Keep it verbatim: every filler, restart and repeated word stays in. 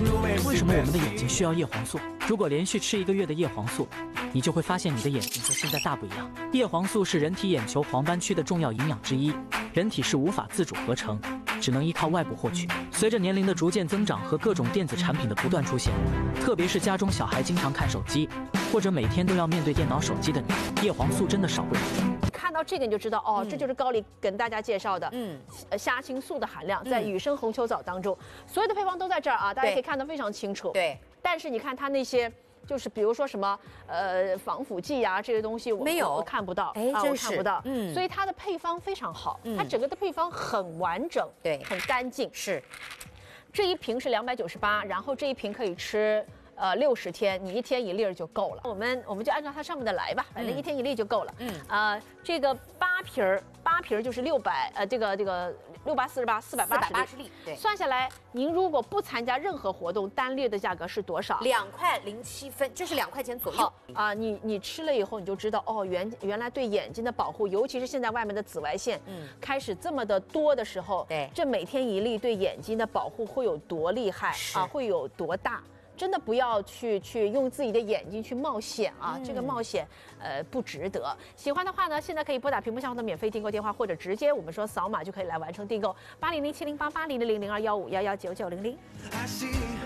为什么我们的眼睛需要叶黄素？如果连续吃一个月的叶黄素，你就会发现你的眼睛和现在大不一样。叶黄素是人体眼球黄斑区的重要营养之一，人体是无法自主合成，只能依靠外部获取。随着年龄的逐渐增长和各种电子产品的不断出现，特别是家中小孩经常看手机，或者每天都要面对电脑、手机的你，叶黄素真的少不了。 看到这个你就知道哦，嗯、这就是高丽跟大家介绍的，嗯，虾青素的含量在雨生红球藻当中，嗯、所有的配方都在这儿啊，大家可以看得非常清楚。 对， 但是你看它那些。就是比如说什么呃防腐剂啊这些东西我没有我看不到， 哎， 啊、 真我看不到， 嗯， 所以它的配方非常好，嗯、它整个的配方很完整， 对， 很干净。 是， 这一瓶是两百九十八，然后这一瓶可以吃呃六十天，你一天一粒就够了。我们我们就按照它上面的来吧，反正一天一粒就够了。嗯，呃，这个八瓶儿八瓶儿就是六百呃这个这个六八四十八四百八十粒，对， 算下来您如果不参加任何活动，单粒的价格是多少？ 两块零七分，就是两块钱左右。 啊、呃，你你吃了以后你就知道哦，原原来对眼睛的保护，尤其是现在外面的紫外线嗯开始这么的多的时候， 对， 这每天一粒对眼睛的保护会有多厉害啊，会有多大？真的不要去去用自己的眼睛去冒险啊！嗯、这个冒险，呃，不值得。喜欢的话呢，现在可以拨打屏幕上方的免费订购电话，或者直接我们说扫码就可以来完成订购，八零零七零八八零零零零二幺五幺幺九九零零。